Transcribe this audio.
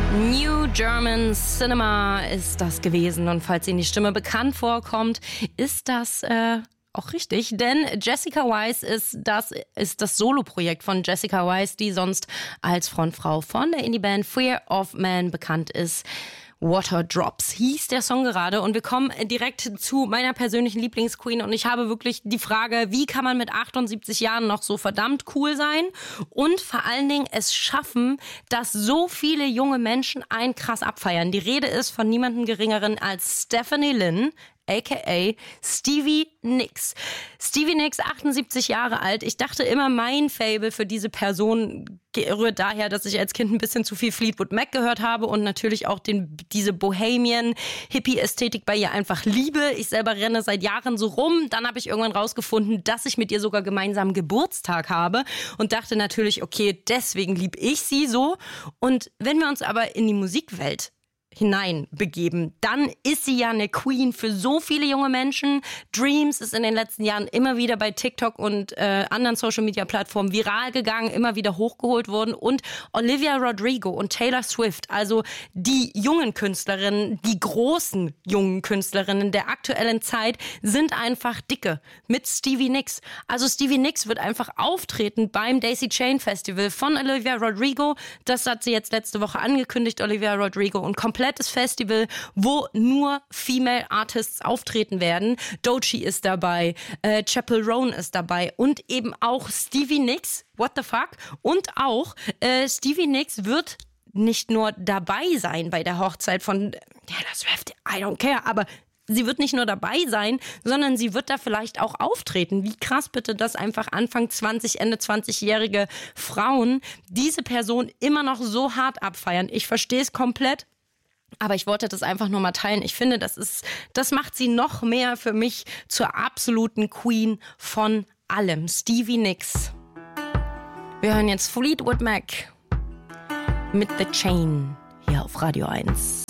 New German Cinema ist das gewesen. Und falls Ihnen die Stimme bekannt vorkommt, ist das auch richtig. Denn Jessica Wise ist das Soloprojekt von Jessica Wise, die sonst als Frontfrau von der Indie-Band Fear of Man bekannt ist. Water Drops hieß der Song gerade und wir kommen direkt zu meiner persönlichen Lieblingsqueen und ich habe wirklich die Frage, wie kann man mit 78 Jahren noch so verdammt cool sein und vor allen Dingen es schaffen, dass so viele junge Menschen einen krass abfeiern. Die Rede ist von niemandem Geringeren als Stephanie Lynn, a.k.a. Stevie Nicks. Stevie Nicks, 78 Jahre alt. Ich dachte immer, mein Faible für diese Person rührt daher, dass ich als Kind ein bisschen zu viel Fleetwood Mac gehört habe und natürlich auch diese Bohemian-Hippie-Ästhetik bei ihr einfach liebe. Ich selber renne seit Jahren so rum. Dann habe ich irgendwann rausgefunden, dass ich mit ihr sogar gemeinsam Geburtstag habe und dachte natürlich, okay, deswegen liebe ich sie so. Und wenn wir uns aber in die Musikwelt hineinbegeben, dann ist sie ja eine Queen für so viele junge Menschen. Dreams ist in den letzten Jahren immer wieder bei TikTok und anderen Social-Media-Plattformen viral gegangen, immer wieder hochgeholt worden und Olivia Rodrigo und Taylor Swift, also die jungen Künstlerinnen, die großen jungen Künstlerinnen der aktuellen Zeit, sind einfach dicke mit Stevie Nicks. Also Stevie Nicks wird einfach auftreten beim Daisy Chain Festival von Olivia Rodrigo. Das hat sie jetzt letzte Woche angekündigt, Olivia Rodrigo, und komplettes Festival, wo nur Female Artists auftreten werden. Doechii ist dabei, Chappell Roan ist dabei und eben auch Stevie Nicks, what the fuck, und auch Stevie Nicks wird nicht nur dabei sein bei der Hochzeit von Taylor Swift, I don't care, aber sie wird nicht nur dabei sein, sondern sie wird da vielleicht auch auftreten. Wie krass bitte, dass einfach Anfang 20, Ende 20-jährige Frauen diese Person immer noch so hart abfeiern. Ich verstehe es komplett. Aber ich wollte das einfach nur mal teilen. Ich finde, das macht sie noch mehr für mich zur absoluten Queen von allem. Stevie Nicks. Wir hören jetzt Fleetwood Mac mit The Chain hier auf Radio 1.